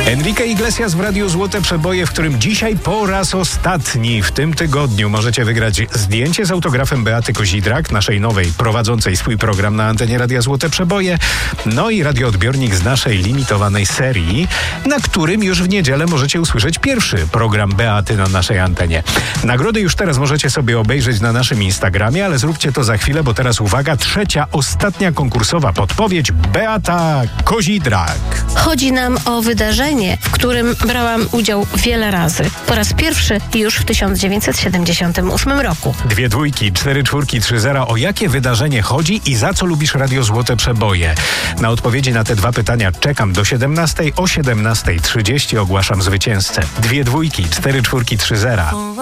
Enrique Iglesias w Radiu Złote Przeboje, w którym dzisiaj po raz ostatni w tym tygodniu możecie wygrać zdjęcie z autografem Beaty Kozidrak, naszej nowej, prowadzącej swój program na antenie Radia Złote Przeboje, no i radioodbiornik z naszej limitowanej serii, na którym już w niedzielę możecie usłyszeć pierwszy program Beaty na naszej antenie. Nagrody już teraz możecie sobie obejrzeć na naszym Instagramie, ale zróbcie to za chwilę, bo teraz uwaga, trzecia, ostatnia konkursowa podpowiedź: Beata Kozidrak. Chodzi nam o wydarzenie, w którym brałam udział wiele razy. Po raz pierwszy już w 1978 roku. 2 dwójki, 4 czwórki, 3 zera. O jakie wydarzenie chodzi i za co lubisz Radio Złote Przeboje? Na odpowiedzi na te 2 pytania czekam do 17:00. O 17:30 ogłaszam zwycięzcę. 2 dwójki, 4 czwórki, 3 zera.